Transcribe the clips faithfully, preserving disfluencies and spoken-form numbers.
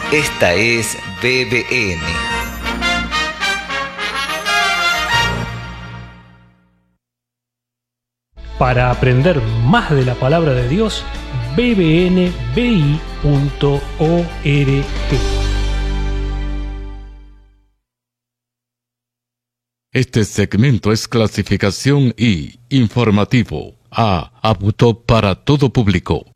Esta es B B N. Para aprender más de la palabra de Dios, b b n b i punto org. Este segmento es clasificación I, informativo, A, apto para todo público.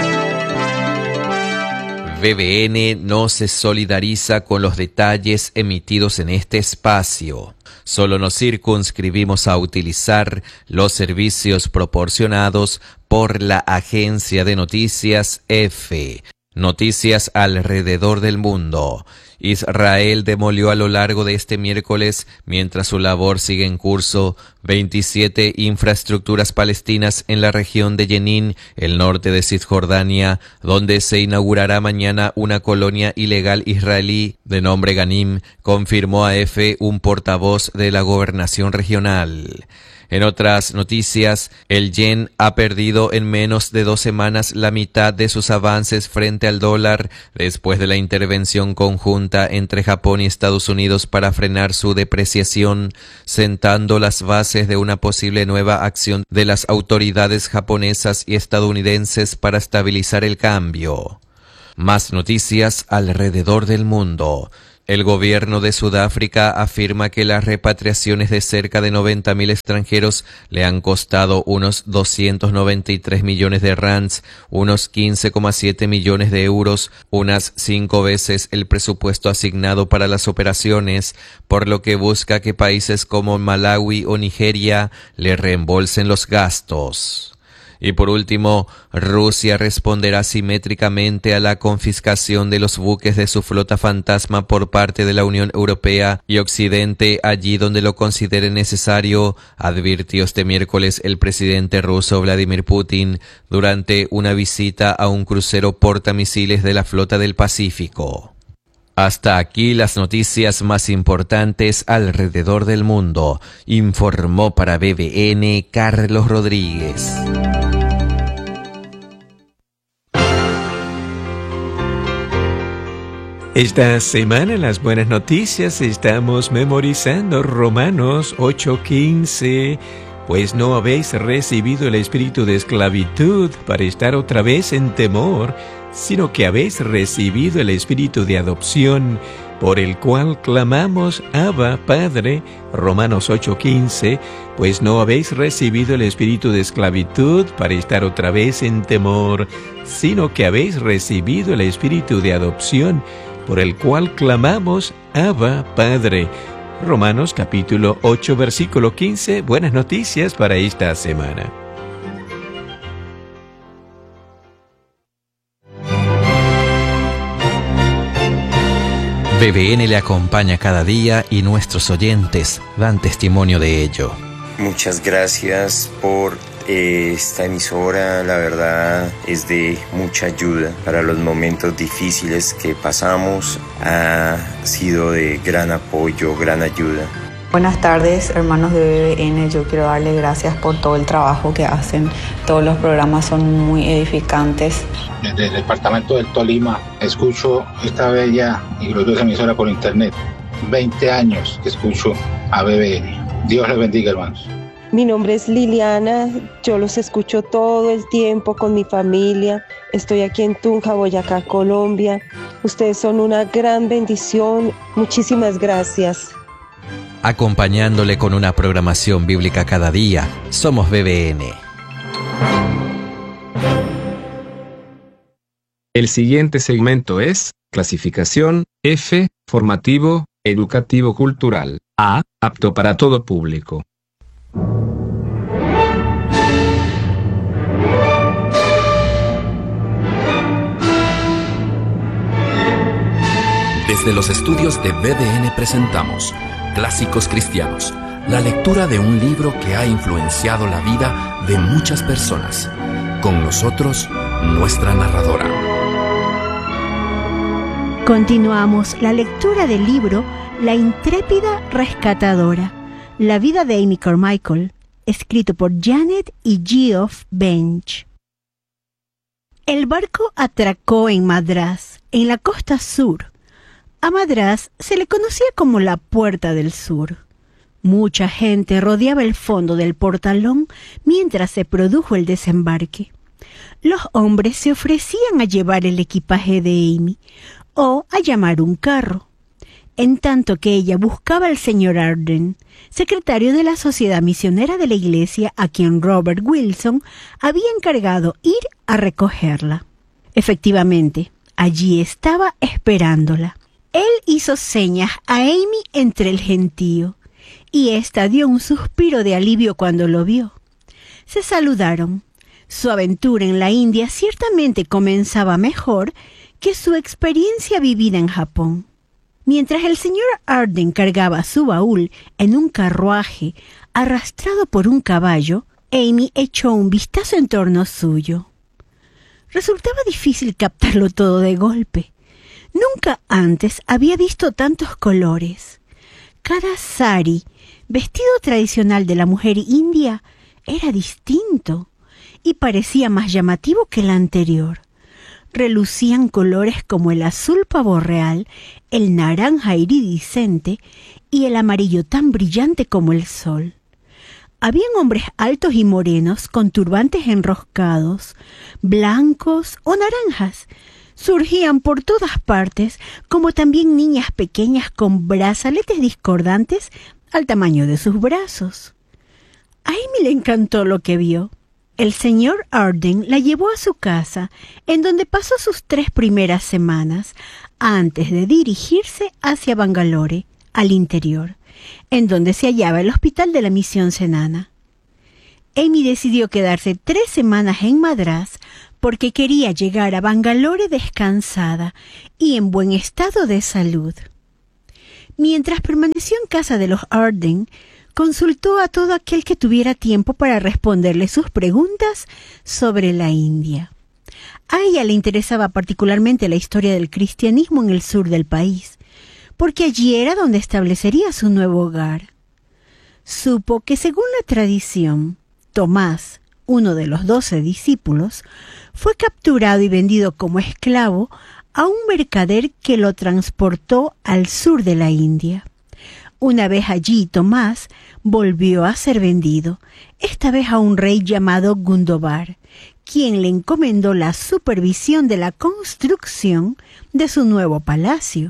B B N no se solidariza con los detalles emitidos en este espacio. Solo nos circunscribimos a utilizar los servicios proporcionados por la agencia de noticias EFE. Noticias alrededor del mundo. Israel demolió a lo largo de este miércoles, mientras su labor sigue en curso, veintisiete infraestructuras palestinas en la región de Jenin, el norte de Cisjordania, donde se inaugurará mañana una colonia ilegal israelí de nombre Ganim, confirmó a EFE un portavoz de la gobernación regional. En otras noticias, el yen ha perdido en menos de dos semanas la mitad de sus avances frente al dólar después de la intervención conjunta entre Japón y Estados Unidos para frenar su depreciación, sentando las bases de una posible nueva acción de las autoridades japonesas y estadounidenses para estabilizar el cambio. Más noticias alrededor del mundo. El gobierno de Sudáfrica afirma que las repatriaciones de cerca de noventa mil extranjeros le han costado unos doscientos noventa y tres millones de rands, unos quince coma siete millones de euros, unas cinco veces el presupuesto asignado para las operaciones, por lo que busca que países como Malawi o Nigeria le reembolsen los gastos. Y por último, Rusia responderá simétricamente a la confiscación de los buques de su flota fantasma por parte de la Unión Europea y Occidente allí donde lo considere necesario, advirtió este miércoles el presidente ruso Vladimir Putin durante una visita a un crucero portamisiles de la flota del Pacífico. Hasta aquí las noticias más importantes alrededor del mundo, informó para B B N Carlos Rodríguez. Esta semana en las buenas noticias estamos memorizando Romanos ocho quince. Pues no habéis recibido el espíritu de esclavitud para estar otra vez en temor, sino que habéis recibido el espíritu de adopción, por el cual clamamos, Abba, Padre. Romanos ocho quince, pues no habéis recibido el espíritu de esclavitud para estar otra vez en temor, sino que habéis recibido el espíritu de adopción, por el cual clamamos, Abba, Padre. Romanos capítulo ocho, versículo quince, buenas noticias para esta semana. B B N le acompaña cada día y nuestros oyentes dan testimonio de ello. Muchas gracias por eh, esta emisora, la verdad es de mucha ayuda para los momentos difíciles que pasamos, ha sido de gran apoyo, gran ayuda. Buenas tardes, hermanos de B B N, yo quiero darle gracias por todo el trabajo que hacen, todos los programas son muy edificantes. Desde el departamento del Tolima escucho esta bella y gloriosa emisora por internet, veinte años que escucho a B B N. Dios les bendiga, hermanos. Mi nombre es Liliana, yo los escucho todo el tiempo con mi familia. Estoy aquí en Tunja, Boyacá, Colombia. Ustedes son una gran bendición. Muchísimas gracias. Acompañándole con una programación bíblica cada día, somos B B N. El siguiente segmento es clasificación F, formativo, educativo cultural. A, apto para todo público. Desde los estudios de B B N presentamos Clásicos Cristianos, la lectura de un libro que ha influenciado la vida de muchas personas. Con nosotros, nuestra narradora. Continuamos la lectura del libro La intrépida rescatadora, la vida de Amy Carmichael, escrito por Janet y Geoff Bench. El barco atracó en Madrás en la costa sur. A Madrás se le conocía como la Puerta del Sur. Mucha gente rodeaba el fondo del portalón mientras se produjo el desembarque. Los hombres se ofrecían a llevar el equipaje de Amy o a llamar un carro, en tanto que ella buscaba al señor Arden, secretario de la Sociedad Misionera de la Iglesia, a quien Robert Wilson había encargado ir a recogerla. Efectivamente, allí estaba esperándola. Él hizo señas a Amy entre el gentío, y ésta dio un suspiro de alivio cuando lo vio. Se saludaron. Su aventura en la India ciertamente comenzaba mejor que su experiencia vivida en Japón. Mientras el señor Arden cargaba su baúl en un carruaje arrastrado por un caballo, Amy echó un vistazo en torno suyo. Resultaba difícil captarlo todo de golpe. Nunca antes había visto tantos colores. Cada sari, vestido tradicional de la mujer india, era distinto y parecía más llamativo que el anterior. Relucían colores como el azul pavo real, el naranja iridiscente y el amarillo tan brillante como el sol. Habían hombres altos y morenos con turbantes enroscados, blancos o naranjas. Surgían por todas partes, como también niñas pequeñas con brazaletes discordantes al tamaño de sus brazos. A Amy le encantó lo que vio. El señor Arden la llevó a su casa, en donde pasó sus tres primeras semanas, antes de dirigirse hacia Bangalore, al interior, en donde se hallaba el hospital de la Misión Cenana. Amy decidió quedarse tres semanas en Madrás porque quería llegar a Bangalore descansada y en buen estado de salud. Mientras permaneció en casa de los Arden, consultó a todo aquel que tuviera tiempo para responderle sus preguntas sobre la India. A ella le interesaba particularmente la historia del cristianismo en el sur del país, porque allí era donde establecería su nuevo hogar. Supo que, según la tradición, Tomás, uno de los doce discípulos, fue capturado y vendido como esclavo a un mercader que lo transportó al sur de la India. Una vez allí, Tomás volvió a ser vendido, esta vez a un rey llamado Gundobar, quien le encomendó la supervisión de la construcción de su nuevo palacio.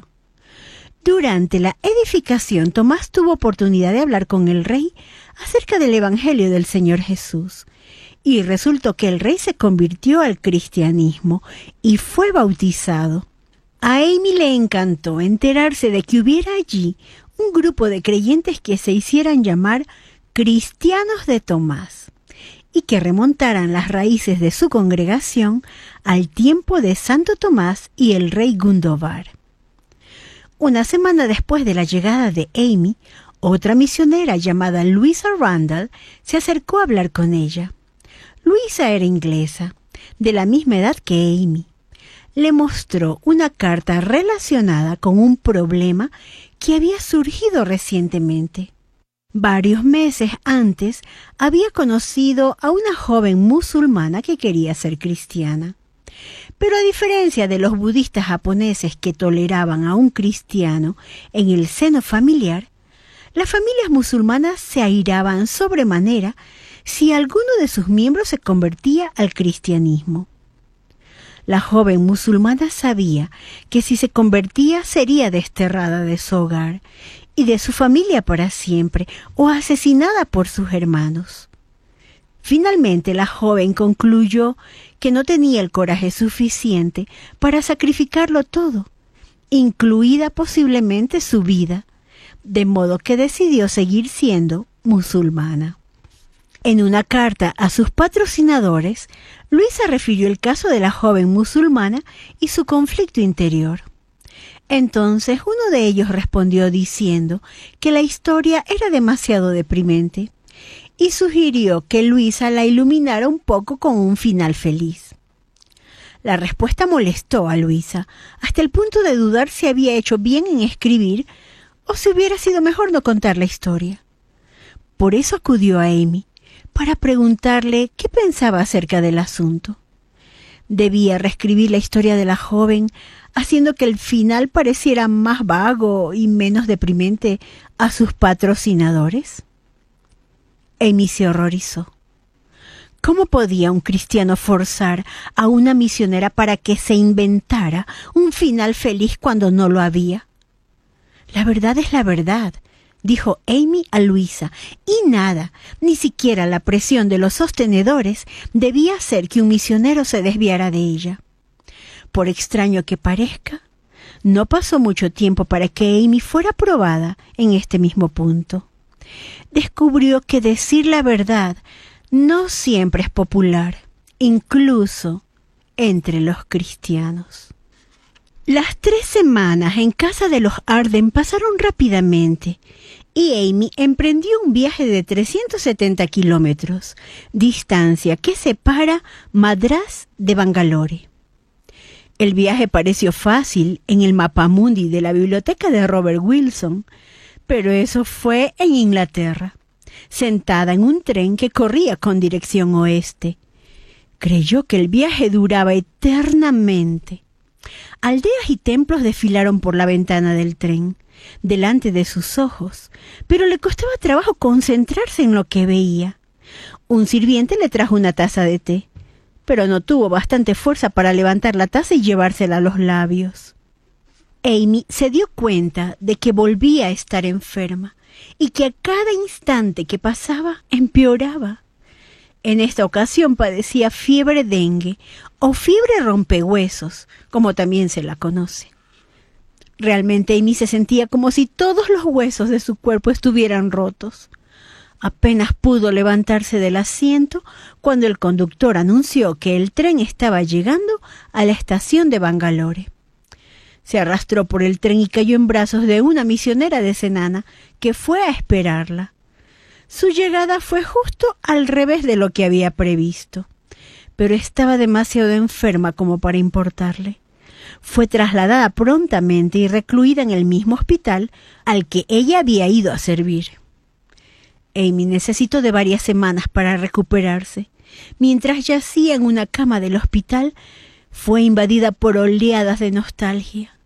Durante la edificación, Tomás tuvo oportunidad de hablar con el rey acerca del Evangelio del Señor Jesús, y resultó que el rey se convirtió al cristianismo y fue bautizado. A Amy le encantó enterarse de que hubiera allí un grupo de creyentes que se hicieran llamar cristianos de Tomás y que remontaran las raíces de su congregación al tiempo de Santo Tomás y el rey Gundobar. Una semana después de la llegada de Amy, otra misionera llamada Louisa Randall se acercó a hablar con ella. Louisa era inglesa, de la misma edad que Amy. Le mostró una carta relacionada con un problema que había surgido recientemente. Varios meses antes había conocido a una joven musulmana que quería ser cristiana. Pero a diferencia de los budistas japoneses que toleraban a un cristiano en el seno familiar, las familias musulmanas se airaban sobremanera si alguno de sus miembros se convertía al cristianismo. La joven musulmana sabía que si se convertía sería desterrada de su hogar y de su familia para siempre o asesinada por sus hermanos. Finalmente la joven concluyó que no tenía el coraje suficiente para sacrificarlo todo, incluida posiblemente su vida, de modo que decidió seguir siendo musulmana. En una carta a sus patrocinadores, Luisa refirió el caso de la joven musulmana y su conflicto interior. Entonces uno de ellos respondió diciendo que la historia era demasiado deprimente y sugirió que Luisa la iluminara un poco con un final feliz. La respuesta molestó a Luisa, hasta el punto de dudar si había hecho bien en escribir o si hubiera sido mejor no contar la historia. Por eso acudió a Amy, para preguntarle qué pensaba acerca del asunto. ¿Debía reescribir la historia de la joven haciendo que el final pareciera más vago y menos deprimente a sus patrocinadores? Amy se horrorizó. ¿Cómo podía un cristiano forzar a una misionera para que se inventara un final feliz cuando no lo había? La verdad es la verdad, dijo Amy a Luisa, y nada, ni siquiera la presión de los sostenedores debía hacer que un misionero se desviara de ella. Por extraño que parezca, no pasó mucho tiempo para que Amy fuera probada en este mismo punto. Descubrió que decir la verdad no siempre es popular, incluso entre los cristianos. Las tres semanas en casa de los Arden pasaron rápidamente y Amy emprendió un viaje de trescientos setenta kilómetros, distancia que separa Madrás de Bangalore. El viaje pareció fácil en el mapamundi de la biblioteca de Robert Wilson, pero eso fue en Inglaterra, sentada en un tren que corría con dirección oeste. Creyó que el viaje duraba eternamente. Aldeas y templos desfilaron por la ventana del tren, delante de sus ojos, pero le costaba trabajo concentrarse en lo que veía. Un sirviente le trajo una taza de té, pero no tuvo bastante fuerza para levantar la taza y llevársela a los labios. Amy se dio cuenta de que volvía a estar enferma y que a cada instante que pasaba empeoraba. En esta ocasión padecía fiebre dengue o fiebre rompehuesos, como también se la conoce. Realmente Amy se sentía como si todos los huesos de su cuerpo estuvieran rotos. Apenas pudo levantarse del asiento cuando el conductor anunció que el tren estaba llegando a la estación de Bangalore. Se arrastró por el tren y cayó en brazos de una misionera de Cenana que fue a esperarla. Su llegada fue justo al revés de lo que había previsto, pero estaba demasiado enferma como para importarle. Fue trasladada prontamente y recluida en el mismo hospital al que ella había ido a servir. Amy necesitó de varias semanas para recuperarse. Mientras yacía en una cama del hospital, fue invadida por oleadas de nostalgia.